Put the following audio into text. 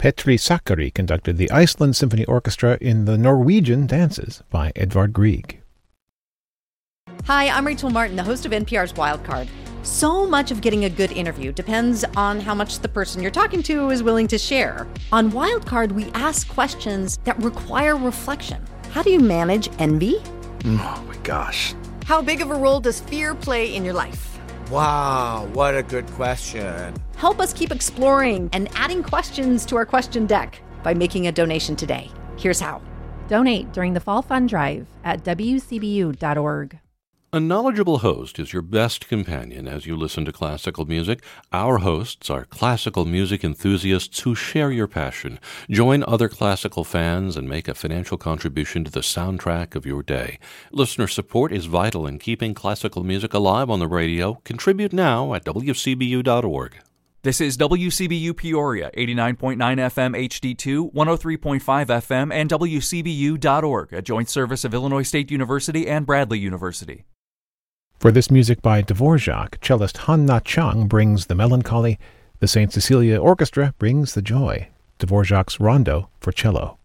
Petri Sakari conducted the Iceland Symphony Orchestra in the Norwegian Dances by Edvard Grieg. Hi, I'm Rachel Martin, the host of NPR's Wildcard. So much of getting a good interview depends on how much the person you're talking to is willing to share. On Wildcard, we ask questions that require reflection. How do you manage envy? Oh my gosh. How big of a role does fear play in your life? Wow, what a good question. Help us keep exploring and adding questions to our question deck by making a donation today. Here's how. Donate during the Fall Fund Drive at WCBU.org. A knowledgeable host is your best companion as you listen to classical music. Our hosts are classical music enthusiasts who share your passion. Join other classical fans and make a financial contribution to the soundtrack of your day. Listener support is vital in keeping classical music alive on the radio. Contribute now at WCBU.org. This is WCBU Peoria, 89.9 FM HD2, 103.5 FM, and WCBU.org, a joint service of Illinois State University and Bradley University. For this music by Dvorak, cellist Han Na Chang brings the melancholy, the St. Cecilia Orchestra brings the joy. Dvorak's Rondo for cello.